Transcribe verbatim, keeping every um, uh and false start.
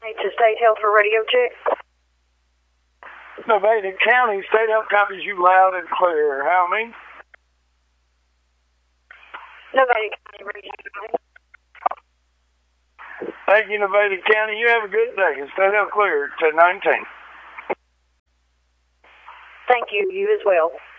To State Health for radio check. Nevada County, State Health copies you loud and clear. How many? Nevada County radio check. Thank you, Nevada County. You have a good day. State Health clear to nineteen. Thank you. You as well.